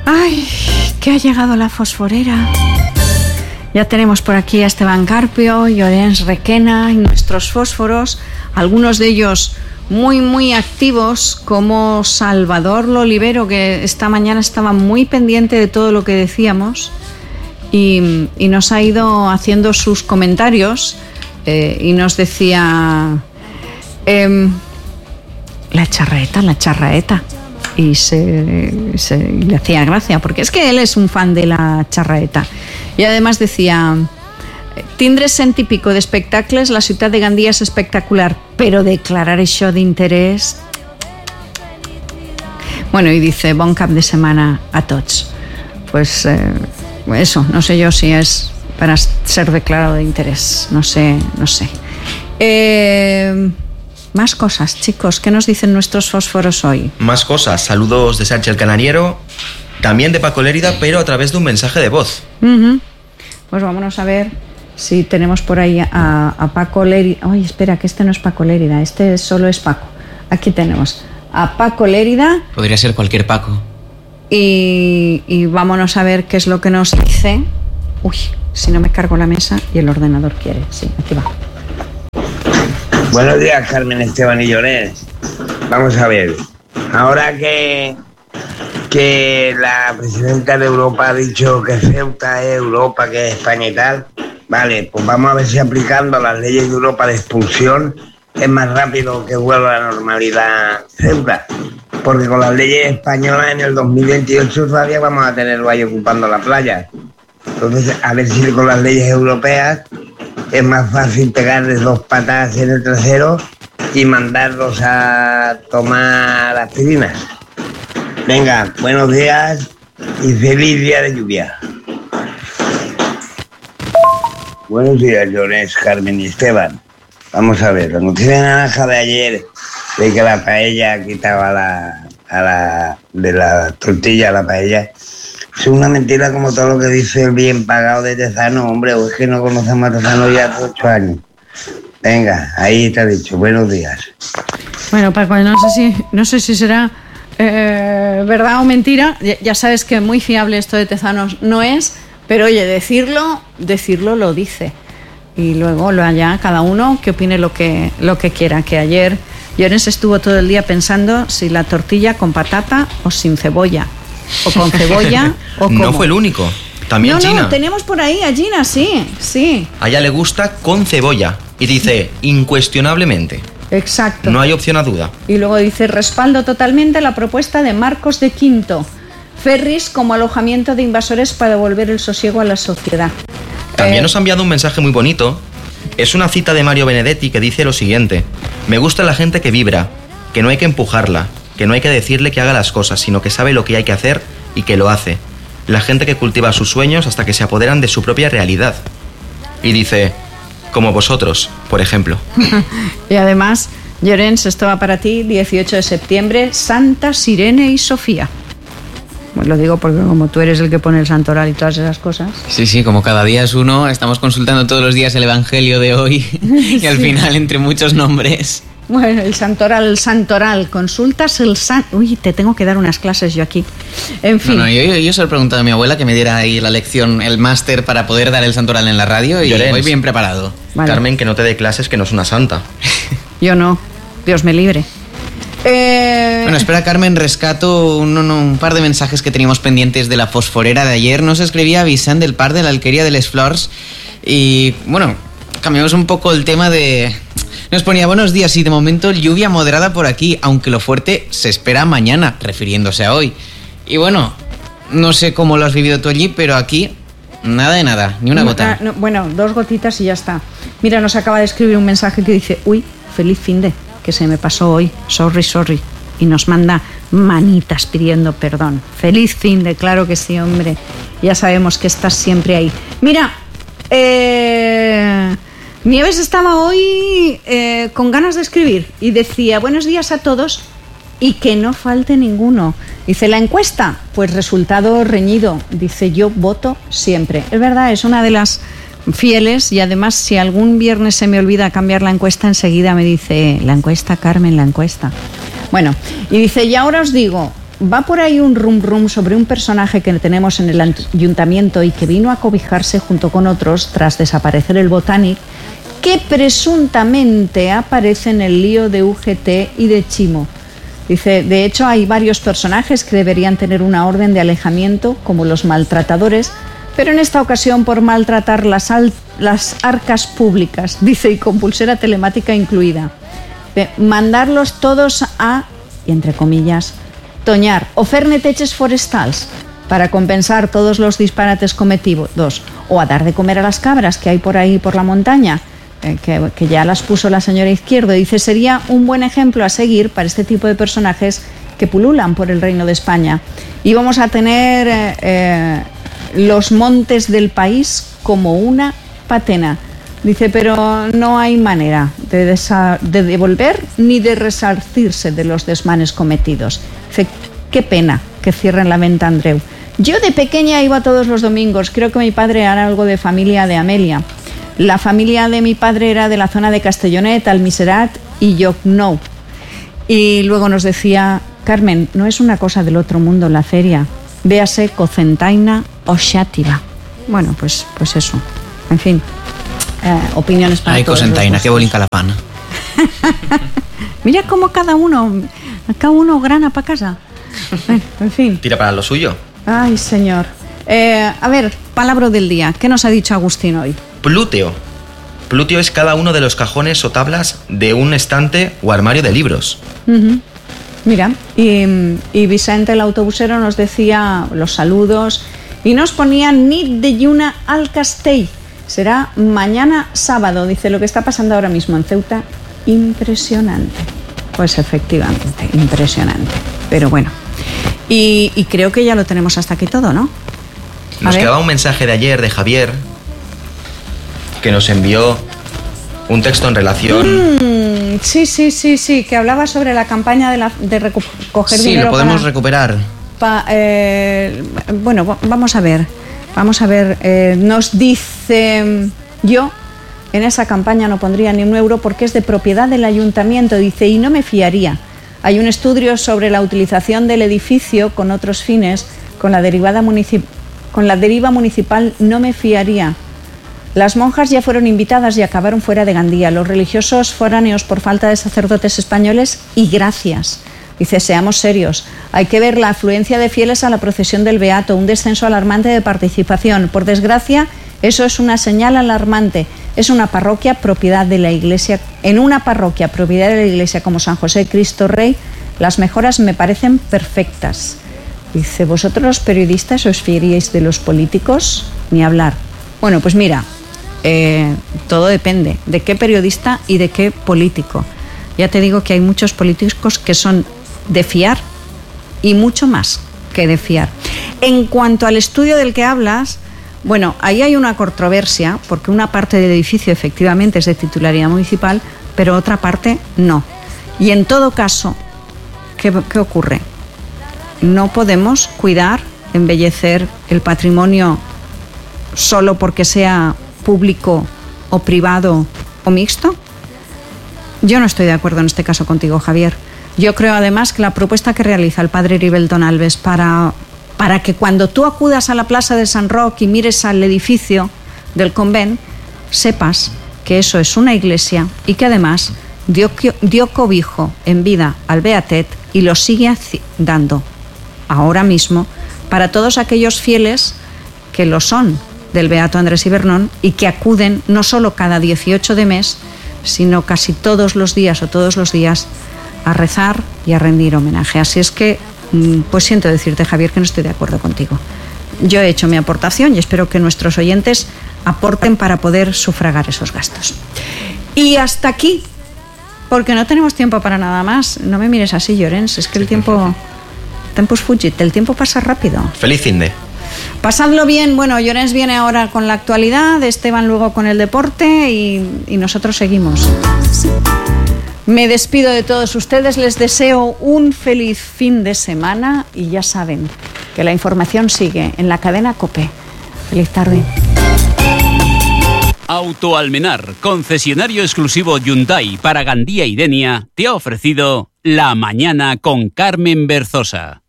¡Ay! Que ha llegado la fosforera. Ya tenemos por aquí a Esteban Carpio, Llorens Requena y nuestros fósforos, algunos de ellos muy activos, como Salvador Lolivero, que esta mañana estaba muy pendiente de todo lo que decíamos y nos ha ido haciendo sus comentarios y nos decía la charraeta. Y le hacía gracia, porque es que él es un fan de la charraeta. Y además decía: tindre cent i pico d'espectacles, la ciutat de Gandia és espectacular, però declarar això d'interès... Bueno, y dice: bon cap de semana a tots. Pues eso, no sé yo si es para ser declarado de interés, no sé. Más cosas, chicos. ¿Qué nos dicen nuestros fósforos hoy? Más cosas. Saludos de Sánchez el Canariero, también de Paco Lérida, pero a través de un mensaje de voz. Pues vámonos a ver si tenemos por ahí a Paco Lérida. Ay, espera, que este no es Paco Lérida, este solo es Paco. Aquí tenemos a Paco Lérida. Podría ser cualquier Paco. Y vámonos a ver qué es lo que nos dice. Uy, si no me cargo la mesa y el ordenador quiere. Sí, aquí va. Buenos días, Carmen, Esteban y Llorens. Vamos a ver, ahora que la presidenta de Europa ha dicho que Ceuta es Europa, que es España y tal, vale, pues vamos a ver si aplicando las leyes de Europa de expulsión es más rápido que vuelva a la normalidad Ceuta, porque con las leyes españolas en el 2028 todavía vamos a tenerlo ahí ocupando la playa. Entonces, a ver si con las leyes europeas es más fácil pegarles 2 patadas en el trasero y mandarlos a tomar aspirinas. Venga, buenos días y feliz día de lluvia. Buenos días, Llorens, Carmen y Esteban. Vamos a ver, la noticia naranja de ayer de que la paella quitaba de la tortilla a la paella es una mentira, como todo lo que dice el bien pagado de Tezano, hombre, o es que no conocemos a Tezano ya hace 8 años. Venga, ahí te ha dicho, buenos días. Bueno, Paco, no sé si será verdad o mentira. Ya sabes que muy fiable esto de Tezano no es, pero oye, decirlo lo dice. Y luego allá cada uno que opine lo que quiera. Que ayer Llorens estuvo todo el día pensando si la tortilla con patata o sin cebolla. O con cebolla o como. No fue el único. También Gina. No, tenemos por ahí a Gina, sí. A ella le gusta con cebolla. Y dice, incuestionablemente. Exacto. No hay opción a duda. Y luego dice: respaldo totalmente la propuesta de Marcos de Quinto. Ferris como alojamiento de invasores para devolver el sosiego a la sociedad. También nos ha enviado un mensaje muy bonito. Es una cita de Mario Benedetti que dice lo siguiente: me gusta la gente que vibra, que no hay que empujarla, que no hay que decirle que haga las cosas, sino que sabe lo que hay que hacer y que lo hace. La gente que cultiva sus sueños hasta que se apoderan de su propia realidad. Y dice, como vosotros, por ejemplo. Y además, Llorens, esto va para ti, 18 de septiembre, Santa Sirene y Sofía. Pues lo digo porque como tú eres el que pone el santoral y todas esas cosas. Sí, como cada día es uno, estamos consultando todos los días el evangelio de hoy y al final entre muchos nombres. Bueno, el santoral, consultas el Uy, te tengo que dar unas clases yo aquí. En fin. No, yo se lo he preguntado a mi abuela que me diera ahí la lección, el máster para poder dar el santoral en la radio y Llorens, voy bien preparado. Vale. Carmen, que no te dé clases, que no es una santa. Yo no, Dios me libre. Bueno, espera, Carmen, rescato un par de mensajes que teníamos pendientes de la fosforera de ayer. Nos escribía Vicent del Par de la Alquería de les Flors y, bueno, cambiamos un poco el tema de... Nos ponía buenos días y de momento lluvia moderada por aquí, aunque lo fuerte se espera mañana, refiriéndose a hoy. Y bueno, no sé cómo lo has vivido tú allí, pero aquí nada de nada, ni una gota. Bueno, 2 gotitas y ya está. Mira, nos acaba de escribir un mensaje que dice: uy, feliz finde, que se me pasó hoy, sorry. Y nos manda manitas pidiendo perdón. Feliz finde, claro que sí, hombre. Ya sabemos que estás siempre ahí. Mira, Nieves estaba hoy con ganas de escribir y decía: buenos días a todos y que no falte ninguno. Dice: la encuesta, pues resultado reñido. Dice: yo voto siempre. Es verdad, es una de las fieles y además si algún viernes se me olvida cambiar la encuesta, enseguida me dice: la encuesta, Carmen, la encuesta. Bueno, y dice: y ahora os digo va por ahí un rum sobre un personaje que tenemos en el ayuntamiento y que vino a cobijarse junto con otros tras desaparecer el Botanic, que presuntamente aparece en el lío de UGT y de Chimo. Dice, de hecho hay varios personajes que deberían tener una orden de alejamiento, como los maltratadores, pero en esta ocasión por maltratar las arcas públicas, dice, y con pulsera telemática incluida. Mandarlos todos a, y entre comillas, toñar o fer neteches forestals para compensar todos los disparates cometidos, o a dar de comer a las cabras que hay por ahí por la montaña, que ya las puso la señora Izquierdo. Dice, sería un buen ejemplo a seguir para este tipo de personajes que pululan por el Reino de España. Y vamos a tener los montes del país como una patena. Dice, pero no hay manera de devolver ni de resarcirse de los desmanes cometidos. Dice, qué pena que cierren la venta, Andreu. Yo de pequeña iba todos los domingos. Creo que mi padre era algo de familia de Amelia. La familia de mi padre era de la zona de Castellonet, Almiserat y Llocnou. Y luego nos decía, Carmen, no es una cosa del otro mundo la feria. Véase Cocentaina o Xàtiva. Bueno, pues eso. En fin, opiniones para todos. Ay, Cocentaina, qué bolinca la pana. Mira cómo cada uno grana para casa. En fin. Tira para lo suyo. Ay, señor. A ver, palabra del día. ¿Qué nos ha dicho Agustín hoy? Plúteo. Plúteo es cada uno de los cajones o tablas de un estante o armario de libros. Uh-huh. Mira, y Vicente el autobusero nos decía los saludos y nos ponía nit de lluna al Castell. Será mañana sábado, dice, lo que está pasando ahora mismo en Ceuta, impresionante. Pues efectivamente, impresionante. Pero bueno, y creo que ya lo tenemos hasta aquí todo, ¿no? Nos quedaba un mensaje de ayer de Javier, que nos envió un texto en relación... Sí, que hablaba sobre la campaña de recoger dinero. Sí, lo podemos recuperar. Bueno, vamos a ver. Nos dice, yo en esa campaña no pondría ni un euro porque es de propiedad del ayuntamiento, dice, y no me fiaría. Hay un estudio sobre la utilización del edificio con otros fines, con la deriva municipal no me fiaría. Las monjas ya fueron invitadas y acabaron fuera de Gandía. Los religiosos foráneos por falta de sacerdotes españoles y gracias. Dice, seamos serios. Hay que ver la afluencia de fieles a la procesión del Beato, un descenso alarmante de participación. Por desgracia, eso es una señal alarmante. Es una parroquia propiedad de la Iglesia. En una parroquia propiedad de la Iglesia como San José Cristo Rey, las mejoras me parecen perfectas. Dice, ¿vosotros los periodistas os fiaríais de los políticos? Ni hablar. Bueno, pues mira... todo depende de qué periodista y de qué político. Ya te digo que hay muchos políticos que son de fiar y mucho más que de fiar. En cuanto al estudio del que hablas, bueno, ahí hay una controversia porque una parte del edificio efectivamente es de titularidad municipal, pero otra parte no. Y en todo caso, ¿qué ocurre? No podemos cuidar, embellecer el patrimonio solo porque sea público o privado o mixto. Yo no estoy de acuerdo en este caso contigo, Javier. Yo creo además que la propuesta que realiza el padre Heribelton Alves para que cuando tú acudas a la plaza de San Roc y mires al edificio del convent, sepas que eso es una iglesia y que además dio cobijo en vida al Beatet y lo sigue dando ahora mismo para todos aquellos fieles que lo son del Beato Andrés Ibernón y que acuden no solo cada 18 de mes, sino casi todos los días a rezar y a rendir homenaje. Así es que, pues siento decirte, Javier, que no estoy de acuerdo contigo. Yo he hecho mi aportación y espero que nuestros oyentes aporten para poder sufragar esos gastos. Y hasta aquí, porque no tenemos tiempo para nada más. No me mires así, Llorens, es que el tiempo es fugit, el tiempo pasa rápido. Feliz fin de. Pasadlo bien. Bueno, Llorens viene ahora con la actualidad, Esteban luego con el deporte y nosotros seguimos. Me despido de todos ustedes, les deseo un feliz fin de semana y ya saben que la información sigue en la cadena COPE. Feliz tarde. Auto Almenar, concesionario exclusivo Hyundai para Gandía y Denia, te ha ofrecido La Mañana con Carmen Berzosa.